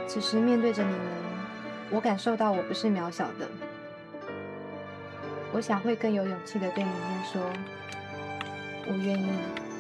此时面对着你们，我感受到我不是渺小的。我想会更有勇气的对你们说，我愿意。